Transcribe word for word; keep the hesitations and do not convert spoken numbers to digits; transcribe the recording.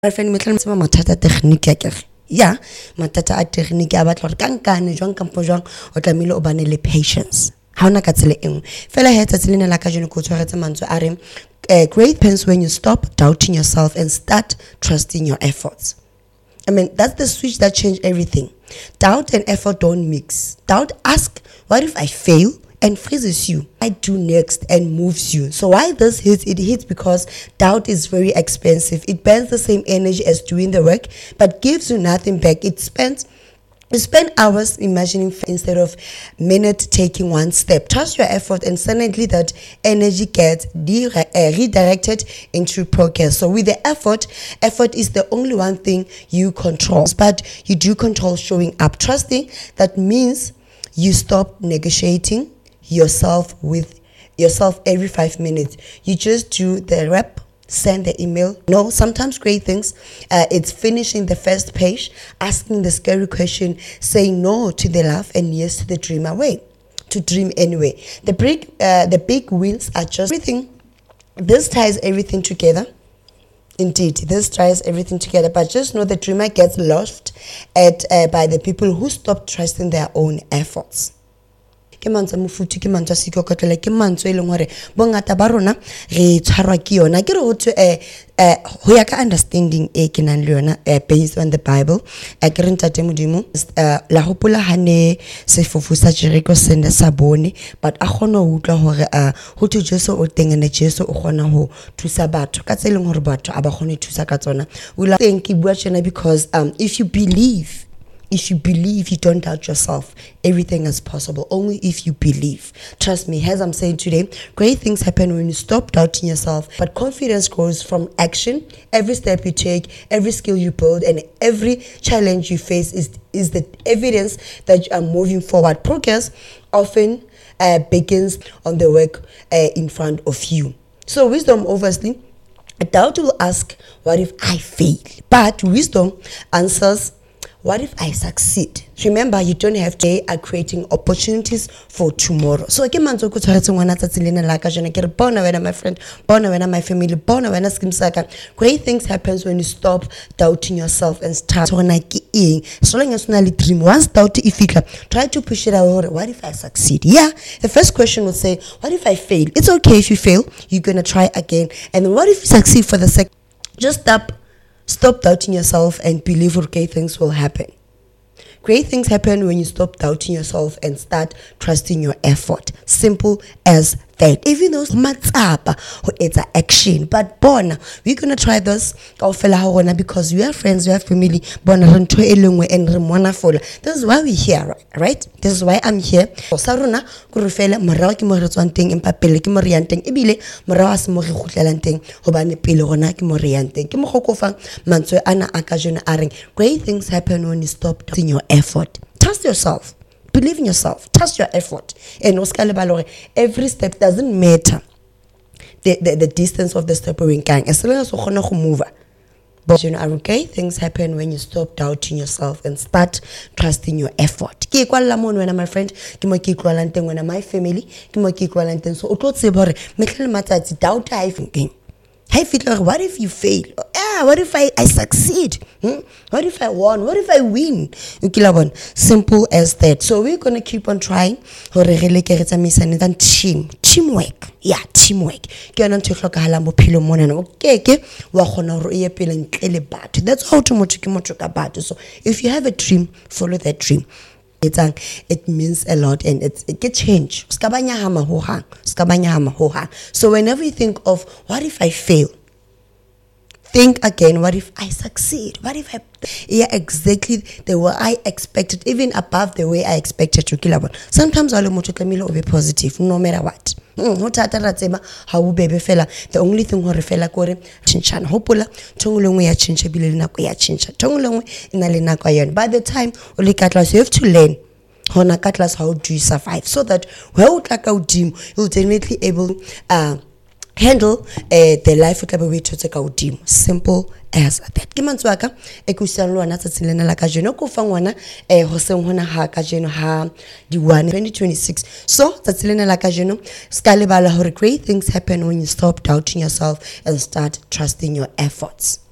friend metla mtsema mathata technique ya kere ya mathata a technique a batla gore ka nkane jwang kampo jwang o tlamile o bane le patience ha ona ka tsele engwe fela he tsatsile nela ka jeno go tshwaretse mantswe a re great pains when you stop doubting yourself and start trusting your efforts. I mean, that's the switch that changed everything. Doubt and effort don't mix. Doubt asks, what if I fail? And freezes you. I do next and moves you. So why this hits? It hits because doubt is very expensive. It burns the same energy as doing the work, but gives you nothing back. It spends You spend hours imagining instead of minutes taking one step. Trust your effort and suddenly that energy gets de- uh, redirected into progress. So with the effort, effort is the only one thing you control. But you do control showing up. Trusting, that means you stop negotiating yourself with yourself every five minutes. You just do the rep. Send the email. No, sometimes great things. Uh, it's finishing the first page, asking the scary question, saying no to the love and yes to the dream away, to dream anyway. The big, uh, the big wins are just everything. This ties everything together. Indeed, this ties everything together. But just know the dreamer gets lost at uh, by the people who stop trusting their own efforts. Ke mantswe mofuti ke mantswe siko kotlela ke mantswe e leng hore bongata ba rona re tshwarwa ke yona ke re ho eh eh ho ya ka understanding e ke nang le yona based on the Bible e ke re ntate modimo la hopola hane sefofu sa Jericho se ne sa bone but a gona ho utlwa hore a ho thwe Jesu o teng ene Jesu o gona ho thusa batho ka tseleng hore batho a ba gone thusa ka tsona o la teng ke bua tsena because um if you believe If you believe, you don't doubt yourself. Everything is possible. Only if you believe. Trust me, as I'm saying today, great things happen when you stop doubting yourself. But confidence grows from action. Every step you take, every skill you build, and every challenge you face is, is the evidence that you are moving forward. Progress often uh, begins on the work uh, in front of you. So wisdom, obviously, doubt will ask, what if I fail? But wisdom answers, what if I succeed? Remember, you don't have to are creating opportunities for tomorrow. So ke manzo go tshwaretse ngwana tsatsile la ka jana ke re bona wena my friend, bona wena my family, bona wena skim saka. Great things happens when you stop doubting yourself and start gona ke eng. So long as you na le dream, once doubt ifika, try to push it out. What if I succeed? Yeah. The first question would say, what if I fail? It's okay if you fail. You're going to try again. And then what if you succeed for the second? Just stop Stop doubting yourself and believe great things will happen. Great things happen when you stop doubting yourself and start trusting your effort. Simple as that. Even though matsapa it's an action, but bona we're gonna try this because we are friends, we are family. Bona and this is why we're here, right? This is why I'm here. Saruna kurufela marawa ki mo re tswang teng empa pele ke mo re yang teng ebile marawa se mo re khutlelang teng hobane pele gona ke mo re yang teng ke mo gokofang mantswe ana a ka jona a reng great things happen when you stop doing your effort. Trust yourself. Believe in yourself. Trust your effort. And every step doesn't matter. The, the, the distance of the step we're in. As long as you move. But you know, okay, things happen when you stop doubting yourself and start trusting your effort. Ki kwa lamon when my friend, ki mo ki kwa lanteng when my family, ki mo ki kwa lanteng. So otlo tsebore, metlele matsatsi doubt I thinking. Hey, Fiddler, what if you fail? Ah, what if I, I succeed? Hmm? What if I won? What if I win? Simple as that. So we're going to keep on trying. Team. Teamwork. Yeah, teamwork. That's how to motivate. So if you have a dream, follow that dream. It's a, it means a lot and it's, it can change. So whenever you think of what if I fail, think again, what if I succeed? What if I yeah exactly the way I expected, even above the way I expected to kill about. Sometimes I'll be positive no matter what. The only thing hore fela kore chinchana hopola tongolongwe ya chincha bile nako ya chincha tongolongwe ina le nako ya yona. By the time you have to learn hona ka class how do you survive so that where you tla ka udimo you'll definitely able uh handle uh, the life of we to take out team. Simple as that. Ke mantswe ka e ku sala lwana tsatsing la ka jeno ko fa ngwana eh ho seng hona ha ka jeno ha di one twenty twenty-six. So tsatsing la ka jeno ska lebala hore great things happen when you stop doubting yourself and start trusting your efforts.